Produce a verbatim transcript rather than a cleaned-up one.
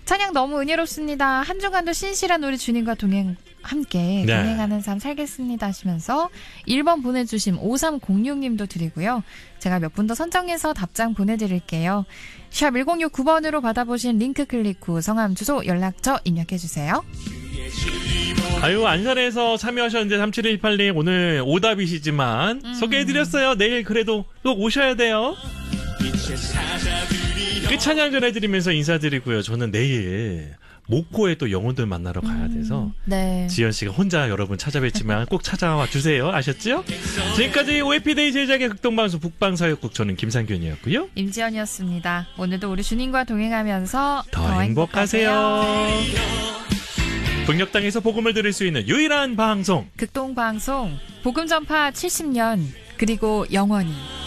찬양 너무 은혜롭습니다. 한 주간도 신실한 우리 주님과 동행 함께 네. 동행하는 삶 살겠습니다 하시면서 일 번 보내주신 오삼공육 님도 드리고요. 제가 몇 분 더 선정해서 답장 보내드릴게요. 샵 일공육구 번으로 받아보신 링크 클릭 후 성함, 주소, 연락처 입력해주세요. 아유, 안산에서 참여하셨는데 삼칠일팔 님 오늘 오답이시지만 음. 소개해드렸어요. 내일 그래도 꼭 오셔야 돼요. 끝찬양 전해드리면서 인사드리고요. 저는 내일 목포에 또 영혼들 만나러 가야 돼서 음, 네. 지연씨가 혼자 여러분 찾아뵙지만 꼭 찾아와 주세요. 아셨죠? 지금까지 오에피데이 제작의 극동방송 북방사역국, 저는 김상균이었고요. 임지연이었습니다. 오늘도 우리 주님과 동행하면서 더, 더 행복하세요. 행복하세요. 동력당에서 복음을 들을 수 있는 유일한 방송, 극동방송 복음 전파 칠십 년, 그리고 영원히.